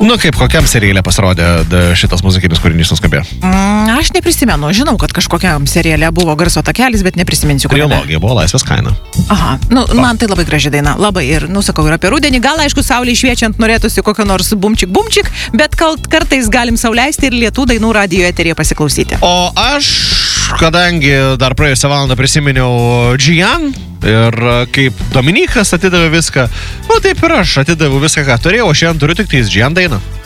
Nu, kaip kokiam serialė pasirodė šitas muzikinis kūrinys nuskambėjo? Aš neprisimenu. Žinau, kad kažkokiam serialė buvo garso takelis, bet neprisiminsiu. Trilogija buvo Laisvės kaina. Aha, man tai labai graži daina. Labai ir, sakau, ir apie rudenį. Gal, aišku, saulė šviečiant norėtųsi kokio nors bumčik, bet kartais galim sau leisti ir lietų dainų radijo eteryje pasiklausyti. O aš, kadangi dar praėjusią valandą prisiminiau Gian ir kaip Dominikas atidavė viską, taip ir aš atidaviau viską, ką turėjau, o šiandien turiu tik tais Gian dainą.